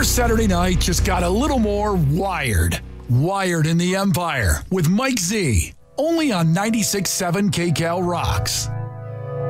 Your Saturday night just got a little more wired. Wired in the Empire with Mike Z. Only on 96.7 KCAL Rocks.